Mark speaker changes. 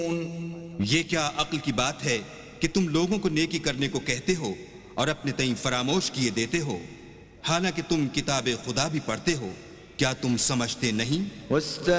Speaker 1: ये क्या अक्ल की बात है कि तुम लोगों को नेकी करने को कहते हो और अपने तईं फरामोश किए देते हो, हालांकि तुम किताबे खुदा भी पढ़ते हो। क्या तुम समझते नहीं?